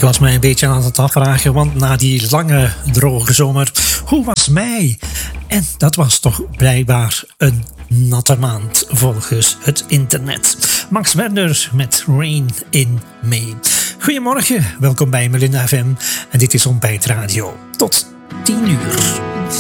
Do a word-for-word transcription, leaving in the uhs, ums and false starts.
was mij een beetje aan het afvragen, want na die lange droge zomer, hoe was mei? En dat was toch blijkbaar een natte maand volgens het internet. Max Werner met Rain in May. Goedemorgen, welkom bij Melinda F M en dit is Ontbijt Radio. Tot tien uur.